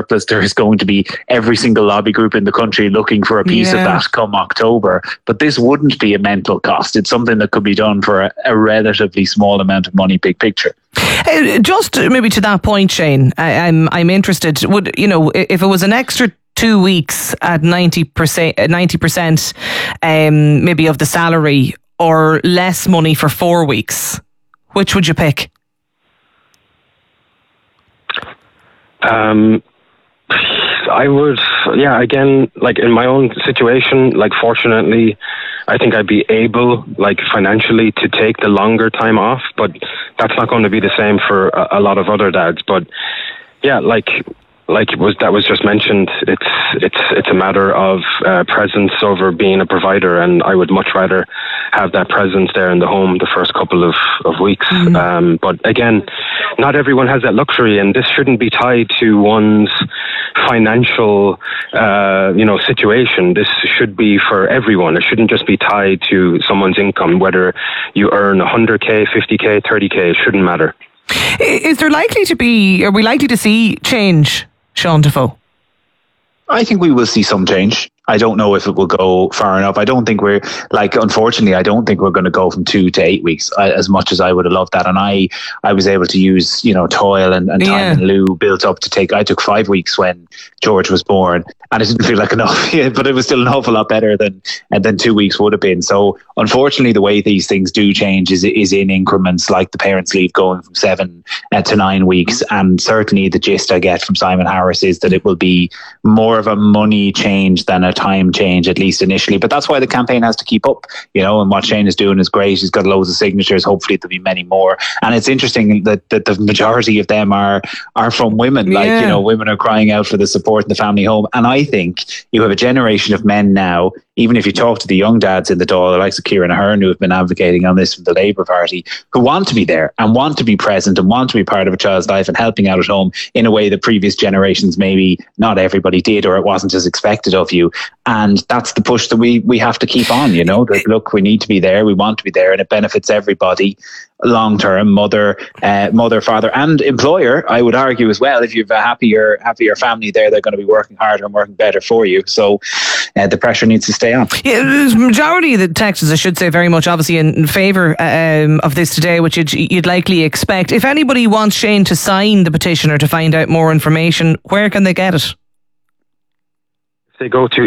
surplus, there is going to be every single lobby group in the country looking for a piece of that come October. But this wouldn't be a mental cost. It's something that could be done for a relatively small amount of money, big picture. Just maybe to that point, Shane, I'm interested. Would, you know, if it was an extra 2 weeks at 90%, maybe of the salary, or less money for 4 weeks, which would you pick? I would, again, like in my own situation, like fortunately, I think I'd be able, like financially, to take the longer time off, but that's not going to be the same for a lot of other dads. But yeah, like that was just mentioned, it's a matter of presence over being a provider, and I would much rather have that presence there in the home the first couple of weeks. But again, not everyone has that luxury, and this shouldn't be tied to one's financial situation. This should be for everyone. It shouldn't just be tied to someone's income, whether you earn 100k, 50k, 30k. It shouldn't matter. Are we likely to see change, Sean Defoe? I think we will see some change. I don't know if it will go far enough. I don't think unfortunately, I don't think we're going to go from 2 to 8 weeks, as much as I would have loved that. And I was able to use, toil and time and lieu built up I took 5 weeks when George was born, and it didn't feel like enough, but it was still an awful lot better than 2 weeks would have been. So unfortunately, the way these things do change is in increments, like the parents' leave going from 7 to 9 weeks. And certainly the gist I get from Simon Harris is that it will be more of a money change than a time change, at least initially. But that's why the campaign has to keep up, and what Shane is doing is great. He's got loads of signatures. Hopefully there'll be many more. And it's interesting that the majority of them are from women. Women are crying out for the support in the family home. And I think you have a generation of men now, even if you talk to the young dads in the Dáil, the likes of Kieran Ahern, who have been advocating on this from the Labour Party, who want to be there and want to be present and want to be part of a child's life and helping out at home in a way that previous generations maybe not everybody did, or it wasn't as expected of you. And that's the push that we have to keep on, that look, we need to be there, we want to be there, and it benefits everybody long term, mother, father and employer. I would argue as well, if you have a happier family there, they're going to be working harder and working better for you. So the pressure needs to stay on. Yeah, the majority of the texts, I should say, very much obviously in favour of this today, which you'd likely expect. If anybody wants Shane to sign the petition or to find out more information, where can they get it? They go to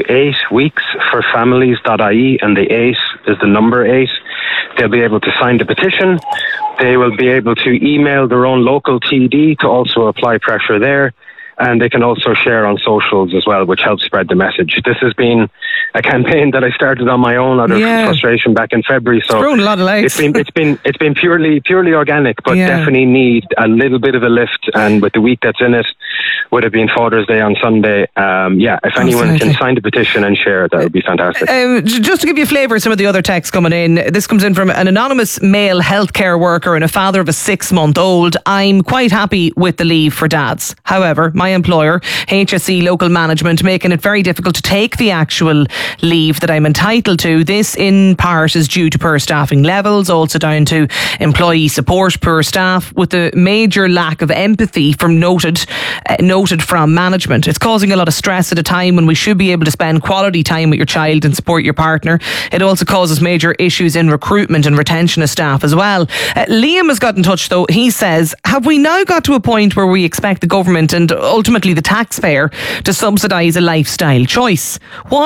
8weeksforfamilies.ie, and the 8 is the number 8. They'll be able to sign the petition. They will be able to email their own local TD to also apply pressure there. And they can also share on socials as well, which helps spread the message. This has been a campaign that I started on my own out of frustration back in February. So it's grown a lot of legs. It's been purely organic, but definitely need a little bit of a lift. And with the week that's in it, would have been Father's Day on Sunday. If anyone can sign the petition and share it, that would be fantastic. Just to give you a flavour of some of the other texts coming in, this comes in from an anonymous male healthcare worker and a father of a 6-month-old. I'm quite happy with the leave for dads. However, my employer, HSE Local Management, making it very difficult to take the actual leave that I'm entitled to. This in part is due to poor staffing levels, also down to employee support, poor staff, with a major lack of empathy from noted from management. It's causing a lot of stress at a time when we should be able to spend quality time with your child and support your partner. It also causes major issues in recruitment and retention of staff as well. Liam has got in touch though. He says, have we now got to a point where we expect the government and ultimately the taxpayer to subsidise a lifestyle choice?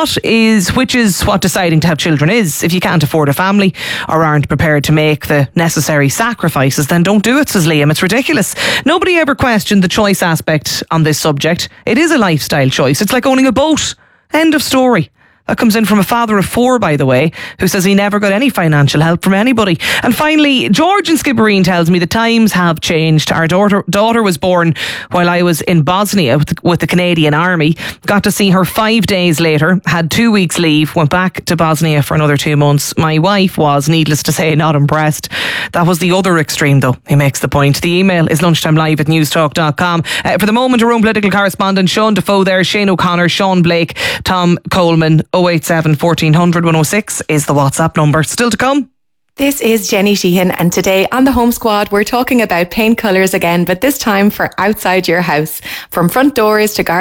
Which is what deciding to have children is. If you can't afford a family or aren't prepared to make the necessary sacrifices, then don't do it, says Liam. It's ridiculous. Nobody ever questioned the choice aspect on this subject. It is a lifestyle choice. It's like owning a boat. End of story. That comes in from a father of 4, by the way, who says he never got any financial help from anybody. And finally, George in Skibbereen tells me the times have changed. Our daughter was born while I was in Bosnia with the Canadian Army. Got to see her 5 days later, had 2 weeks leave, went back to Bosnia for another 2 months. My wife was, needless to say, not impressed. That was the other extreme, though, he makes the point. The email is lunchtimelive@newstalk.com. For the moment, our own political correspondent, Sean Defoe there, Shane O'Connor, Sean Blake, Tom Coleman. 087 1400 106 is the WhatsApp number. Still to come. This is Jenny Sheehan, and today on the Home Squad we're talking about paint colours again, but this time for outside your house. From front doors to